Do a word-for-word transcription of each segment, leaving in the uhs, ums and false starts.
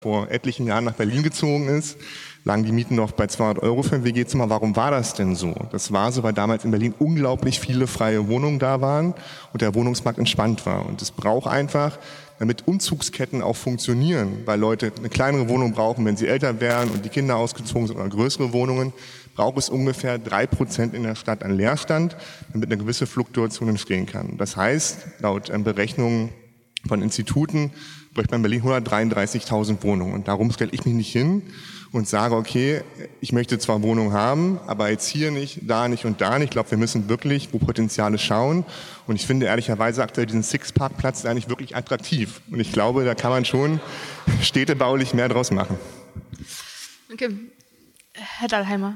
vor etlichen Jahren nach Berlin gezogen ist, lagen die Mieten noch bei zweihundert Euro für ein W G-Zimmer. Warum war das denn so? Das war so, weil damals in Berlin unglaublich viele freie Wohnungen da waren und der Wohnungsmarkt entspannt war. Und es braucht einfach, damit Umzugsketten auch funktionieren, weil Leute eine kleinere Wohnung brauchen, wenn sie älter werden und die Kinder ausgezogen sind oder größere Wohnungen, braucht es ungefähr drei Prozent in der Stadt an Leerstand, damit eine gewisse Fluktuation entstehen kann. Das heißt, laut Berechnungen von Instituten bräuchte man in Berlin hundertdreiunddreißigtausend Wohnungen. Und darum stelle ich mich nicht hin und sage, okay, ich möchte zwar Wohnungen haben, aber jetzt hier nicht, da nicht und da nicht. Ich glaube, wir müssen wirklich, wo Potenziale schauen. Und ich finde ehrlicherweise aktuell diesen Six-Park-Platz eigentlich wirklich attraktiv. Und ich glaube, da kann man schon städtebaulich mehr draus machen. Okay. Herr Dahlheimer.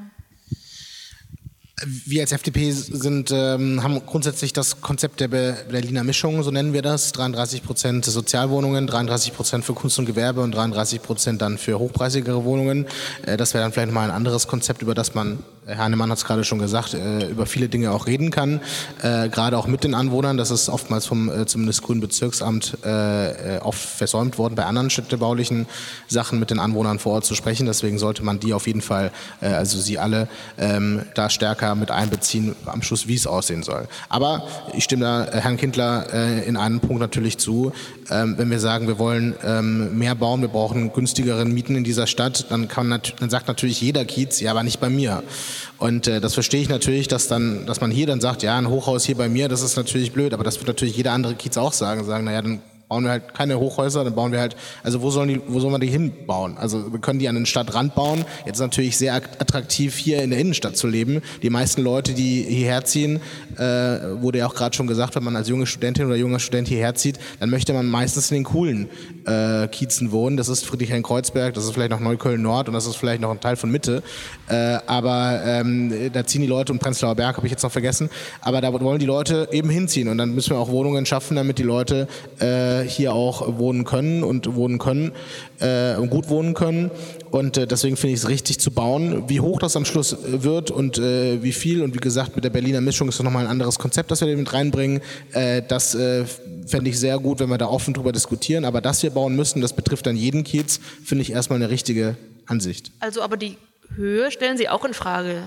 Wir als F D P sind, ähm, haben grundsätzlich das Konzept der Berliner Mischung, so nennen wir das. dreiunddreißig Prozent Sozialwohnungen, dreiunddreißig Prozent für Kunst und Gewerbe und dreiunddreißig Prozent dann für hochpreisigere Wohnungen. Äh, das wäre dann vielleicht mal ein anderes Konzept, über das man, Herr Hannemann hat es gerade schon gesagt, äh, über viele Dinge auch reden kann. Äh, gerade auch mit den Anwohnern. Das ist oftmals vom äh, zumindest Grünen Bezirksamt äh, oft versäumt worden, bei anderen städtebaulichen Sachen mit den Anwohnern vor Ort zu sprechen. Deswegen sollte man die auf jeden Fall, äh, also sie alle, ähm, da stärker mit einbeziehen, am Schluss, wie es aussehen soll. Aber ich stimme da äh, Herrn Kindler äh, in einem Punkt natürlich zu. Ähm, wenn wir sagen, wir wollen ähm, mehr bauen, wir brauchen günstigere Mieten in dieser Stadt, dann, kann nat- dann sagt natürlich jeder Kiez, ja, aber nicht bei mir. Und äh, das verstehe ich natürlich, dass dann, dass man hier dann sagt, ja, ein Hochhaus hier bei mir, das ist natürlich blöd, aber das wird natürlich jeder andere Kiez auch sagen, sagen, naja, dann bauen wir halt keine Hochhäuser, dann bauen wir halt, also wo sollen die, wo soll man die hinbauen? Also wir können die an den Stadtrand bauen. Jetzt ist natürlich sehr attraktiv, hier in der Innenstadt zu leben. Die meisten Leute, die hierher ziehen, äh, wurde ja auch gerade schon gesagt, wenn man als junge Studentin oder junger Student hierher zieht, dann möchte man meistens in den coolen äh, Kiezen wohnen. Das ist Friedrichshain-Kreuzberg, das ist vielleicht noch Neukölln-Nord und das ist vielleicht noch ein Teil von Mitte. Äh, aber ähm, da ziehen die Leute, und Prenzlauer Berg habe ich jetzt noch vergessen, aber da wollen die Leute eben hinziehen und dann müssen wir auch Wohnungen schaffen, damit die Leute äh, hier auch wohnen können und wohnen können äh, und gut wohnen können. Und äh, deswegen finde ich es richtig zu bauen. Wie hoch das am Schluss wird und äh, wie viel, und wie gesagt, mit der Berliner Mischung ist das nochmal ein anderes Konzept, das wir mit reinbringen. Äh, das äh, fände ich sehr gut, wenn wir da offen drüber diskutieren. Aber dass wir bauen müssen, das betrifft dann jeden Kiez, finde ich erstmal eine richtige Ansicht. Also aber die Höhe stellen Sie auch in Frage?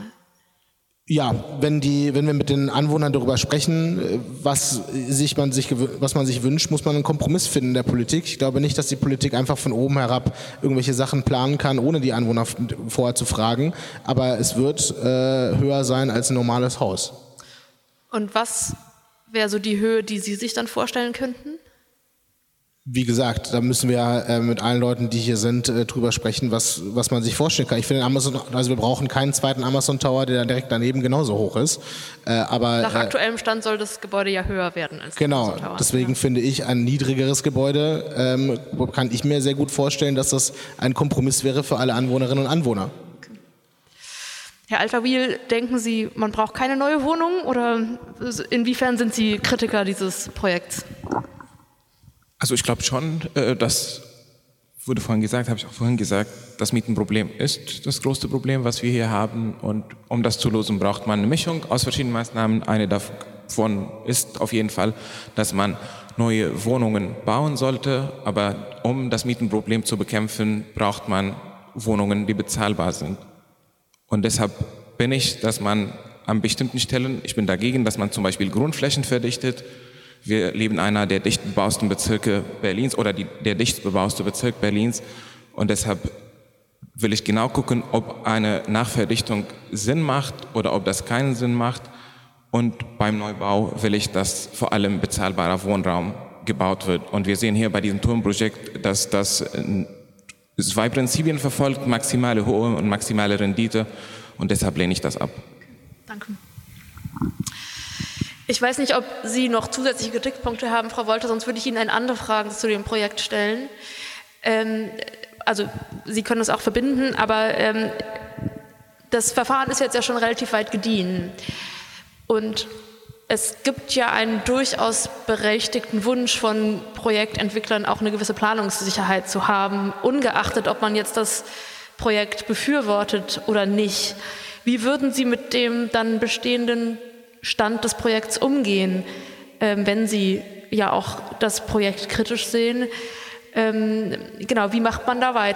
Ja, wenn die, wenn wir mit den Anwohnern darüber sprechen, was sich man sich, was man sich wünscht, muss man einen Kompromiss finden in der Politik. Ich glaube nicht, dass die Politik einfach von oben herab irgendwelche Sachen planen kann, ohne die Anwohner vorher zu fragen. Aber es wird äh, höher sein als ein normales Haus. Und was wäre so die Höhe, die Sie sich dann vorstellen könnten? Wie gesagt, da müssen wir äh, mit allen Leuten, die hier sind, äh, drüber sprechen, was, was man sich vorstellen kann. Ich finde, Amazon, also wir brauchen keinen zweiten Amazon Tower, der dann direkt daneben genauso hoch ist. Äh, aber, Nach äh, aktuellem Stand soll das Gebäude ja höher werden als genau, der Amazon Tower. Deswegen ja. finde ich, ein niedrigeres Gebäude ähm, kann ich mir sehr gut vorstellen, dass das ein Kompromiss wäre für alle Anwohnerinnen und Anwohner. Okay. Herr Alterwiel, denken Sie, man braucht keine neue Wohnung oder inwiefern sind Sie Kritiker dieses Projekts? Also ich glaube schon, das wurde vorhin gesagt, habe ich auch vorhin gesagt, das Mietenproblem ist das größte Problem, was wir hier haben. Und um das zu lösen, braucht man eine Mischung aus verschiedenen Maßnahmen. Eine davon ist auf jeden Fall, dass man neue Wohnungen bauen sollte. Aber um das Mietenproblem zu bekämpfen, braucht man Wohnungen, die bezahlbar sind. Und deshalb bin ich, dass man an bestimmten Stellen, ich bin dagegen, dass man zum Beispiel Grundflächen verdichtet. Wir leben in einer der dicht bebausten Bezirke Berlins oder die, der dicht bebauste Bezirk Berlins. Und deshalb will ich genau gucken, ob eine Nachverdichtung Sinn macht oder ob das keinen Sinn macht. Und beim Neubau will ich, dass vor allem bezahlbarer Wohnraum gebaut wird. Und wir sehen hier bei diesem Turmprojekt, dass das zwei Prinzipien verfolgt, maximale Höhe und maximale Rendite. Und deshalb lehne ich das ab. Danke. Ich weiß nicht, ob Sie noch zusätzliche Kritikpunkte haben, Frau Wolter, sonst würde ich Ihnen eine andere Frage zu dem Projekt stellen. Ähm, also Sie können das auch verbinden, aber ähm, das Verfahren ist jetzt ja schon relativ weit gediehen. Und es gibt ja einen durchaus berechtigten Wunsch von Projektentwicklern, auch eine gewisse Planungssicherheit zu haben, ungeachtet, ob man jetzt das Projekt befürwortet oder nicht. Wie würden Sie mit dem dann bestehenden Stand des Projekts umgehen, ähm, wenn Sie ja auch das Projekt kritisch sehen? Ähm, genau, wie macht man da weiter?